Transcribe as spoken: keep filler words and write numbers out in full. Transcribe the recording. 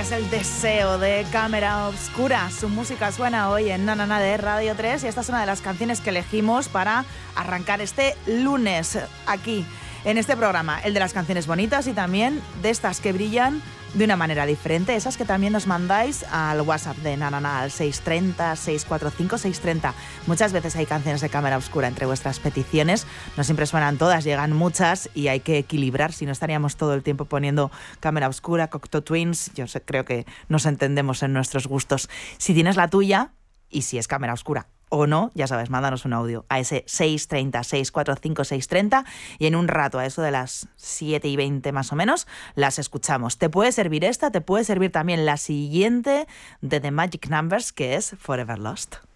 es el deseo de Cámara Obscura. Su música suena hoy en Na Na Na de Radio tres y esta es una de las canciones que elegimos para arrancar este lunes aquí en este programa, el de las canciones bonitas y también de estas que brillan de una manera diferente, esas que también nos mandáis al WhatsApp de Na Na Na al seis tres cero, seis cuatro cinco, seis tres cero. Muchas veces hay canciones de Cámara Obscura entre vuestras peticiones, no siempre suenan todas, llegan muchas y hay que equilibrar, si no estaríamos todo el tiempo poniendo Cámara Obscura, Cocteau Twins. Yo sé, creo que nos entendemos en nuestros gustos. Si tienes la tuya y si es Cámara Obscura o no, ya sabes, mándanos un audio a ese seis tres cero, seis cuatro cinco, seis tres cero y en un rato, a eso de las siete y veinte más o menos, las escuchamos. Te puede servir esta, te puede servir también la siguiente de The Magic Numbers, que es Forever Lost.